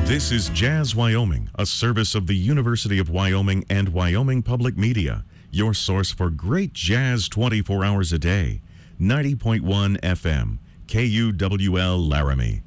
This is Jazz Wyoming, a service of the University of Wyoming and Wyoming Public Media, your source for great jazz 24 hours a day. 90.1 FM, KUWL Laramie.